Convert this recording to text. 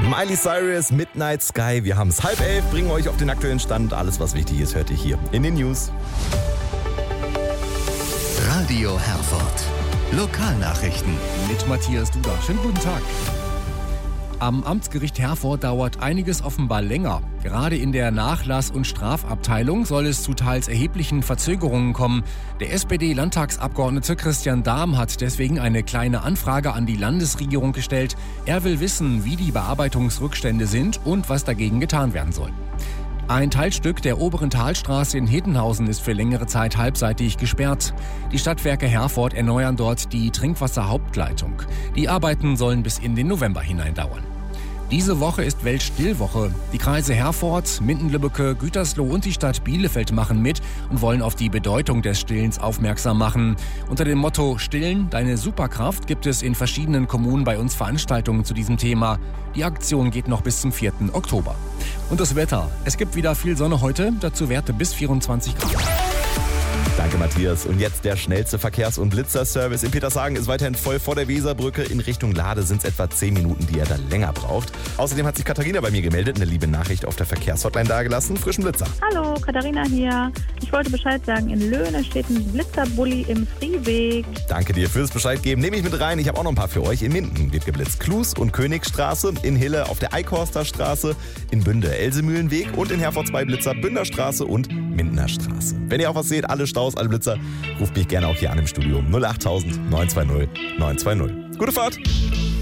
Miley Cyrus, Midnight Sky. Wir haben es 10:30, bringen euch auf den aktuellen Stand. Alles, was wichtig ist, hört ihr hier in den News. Radio Herford. Lokalnachrichten. Mit Matthias Duda. Schönen guten Tag. Am Amtsgericht Herford dauert einiges offenbar länger. Gerade in der Nachlass- und Strafabteilung soll es zu teils erheblichen Verzögerungen kommen. Der SPD-Landtagsabgeordnete Christian Dahm hat deswegen eine kleine Anfrage an die Landesregierung gestellt. Er will wissen, wie die Bearbeitungsrückstände sind und was dagegen getan werden soll. Ein Teilstück der oberen Talstraße in Heddenhausen ist für längere Zeit halbseitig gesperrt. Die Stadtwerke Herford erneuern dort die Trinkwasserhauptleitung. Die Arbeiten sollen bis in den November hinein dauern. Diese Woche ist Weltstillwoche. Die Kreise Herford, Minden-Lübbecke, Gütersloh und die Stadt Bielefeld machen mit und wollen auf die Bedeutung des Stillens aufmerksam machen. Unter dem Motto Stillen, deine Superkraft gibt es in verschiedenen Kommunen bei uns Veranstaltungen zu diesem Thema. Die Aktion geht noch bis zum 4. Oktober. Und das Wetter. Es gibt wieder viel Sonne heute, dazu Werte bis 24 Grad. Danke, Matthias. Und jetzt der schnellste Verkehrs- und Blitzerservice in Petershagen ist weiterhin voll vor der Weserbrücke. In Richtung Lade sind es etwa 10 Minuten, die er da länger braucht. Außerdem hat sich Katharina bei mir gemeldet, eine liebe Nachricht auf der Verkehrshotline dagelassen. Frischen Blitzer. Hallo, Katharina hier. Ich wollte Bescheid sagen, in Löhne steht ein Blitzerbully im Frieweg. Danke dir fürs Bescheid geben. Nehme ich mit rein. Ich habe auch noch ein paar für euch. In Minden wird geblitzt. Klus und Königstraße, in Hille auf der Eichhorster Straße, in Bünde Elsemühlenweg und in Herford 2 Blitzer Bünderstraße und Mindener Straße. Wenn ihr auch was seht, alle Staus, alle Blitzer, ruft mich gerne auch hier an im Studio 08000 920 920. Gute Fahrt!